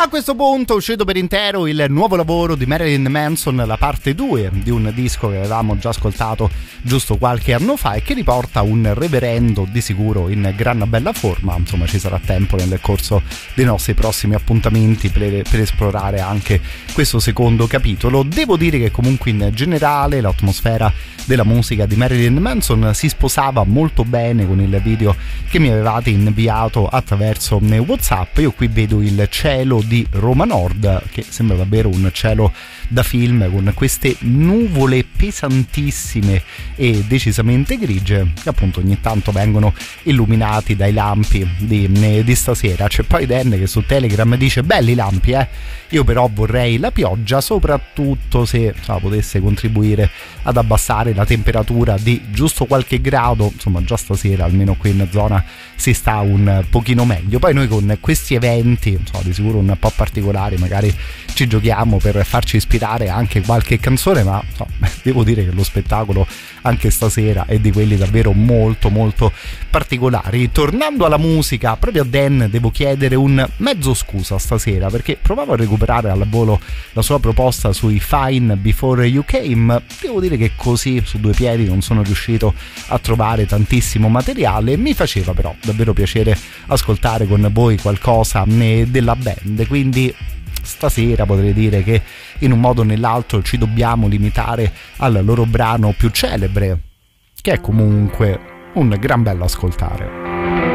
A questo punto è uscito per intero il nuovo lavoro di Marilyn Manson, la parte 2 di un disco che avevamo già ascoltato giusto qualche anno fa e che riporta un reverendo di sicuro in gran bella forma. Insomma, ci sarà tempo nel corso dei nostri prossimi appuntamenti per esplorare anche questo secondo capitolo. Devo dire che comunque in generale l'atmosfera della musica di Marilyn Manson si sposava molto bene con il video che mi avevate inviato attraverso WhatsApp. Io qui vedo il cielo di Roma Nord, che sembra davvero un cielo da film, con queste nuvole pesantissime e decisamente grigie che appunto ogni tanto vengono illuminati dai lampi di stasera. C'è poi Dan che su Telegram dice: belli i lampi, io però vorrei la pioggia, soprattutto se potesse contribuire ad abbassare la temperatura di giusto qualche grado. Insomma, già stasera almeno qui in zona si sta un pochino meglio. Poi noi con questi eventi di sicuro un po' particolari magari ci giochiamo per farci ispirare anche qualche canzone, ma devo dire che lo spettacolo anche stasera è di quelli davvero molto molto particolari. Tornando alla musica, proprio a Dan devo chiedere un mezzo scusa stasera, perché provavo a recuperare al volo la sua proposta sui Fine Before You Came. Devo dire che così su due piedi non sono riuscito a trovare tantissimo materiale. Mi faceva però davvero piacere ascoltare con voi qualcosa della band, quindi stasera potrei dire che in un modo o nell'altro ci dobbiamo limitare al loro brano più celebre, che è comunque un gran bello ascoltare.